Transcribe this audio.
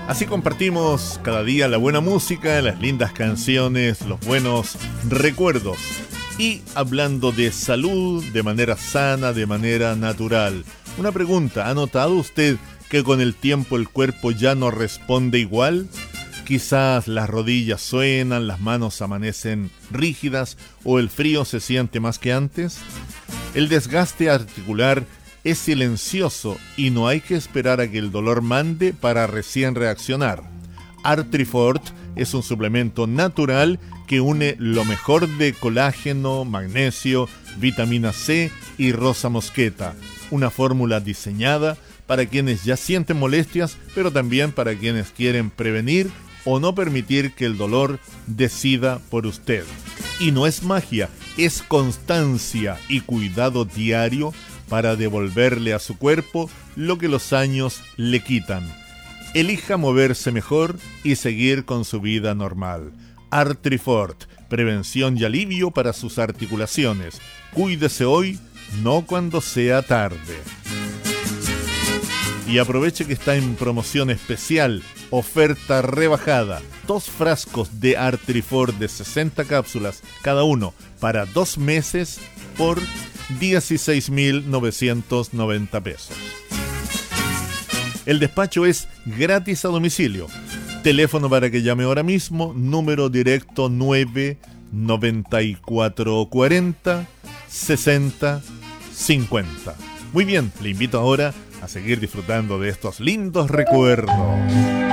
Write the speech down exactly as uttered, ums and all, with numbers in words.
Así compartimos cada día la buena música, las lindas canciones, los buenos recuerdos. Y hablando de salud, de manera sana, de manera natural. Una pregunta, ¿ha notado usted que con el tiempo el cuerpo ya no responde igual? Quizás las rodillas suenan, las manos amanecen rígidas o el frío se siente más que antes. El desgaste articular es silencioso y no hay que esperar a que el dolor mande para recién reaccionar. Artrifort es un suplemento natural que une lo mejor de colágeno, magnesio, vitamina C y rosa mosqueta. Una fórmula diseñada para quienes ya sienten molestias, pero también para quienes quieren prevenir o no permitir que el dolor decida por usted. Y no es magia, es constancia y cuidado diario para devolverle a su cuerpo lo que los años le quitan. Elija moverse mejor y seguir con su vida normal. Artrifort, prevención y alivio para sus articulaciones. Cuídese hoy, no cuando sea tarde. Y aproveche que está en promoción especial, oferta rebajada. Dos frascos de Artrifort de sesenta cápsulas cada uno para dos meses por dieciséis mil novecientos noventa pesos. El despacho es gratis a domicilio. Teléfono para que llame ahora mismo, número directo nueve noventa y cuatro cuarenta sesenta cincuenta. Muy bien, le invito ahora a seguir disfrutando de estos lindos recuerdos.